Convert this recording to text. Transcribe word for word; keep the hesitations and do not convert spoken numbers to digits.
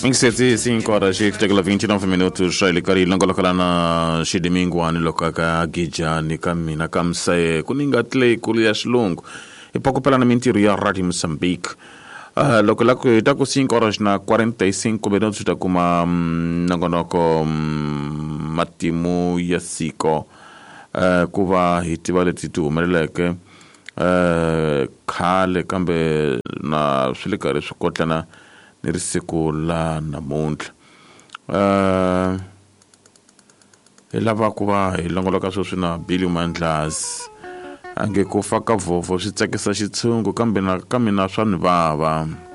Insetti cinque horas e vinte e nove minutos ile kari langolokalana shi domingo ani lokaka gijani kamina kamsae kuningatle kulia shlungu e pouco pela na mentira ya Rádio Moçambique. Uh, lokalako itako cinque horas na quarenta e cinco minutos da kuma um, nangonoko um, matimu yasiko uh, kuva hitivale titu meleke uh, khale kambe na swilikari swikotlana ni risiku la namuntlha uh, ilava kuva hi longoloka sweswi na Billy Mandlazi ange ku faka vovo swi tsakisa xitshungu kambe na ka mina swa ni vava.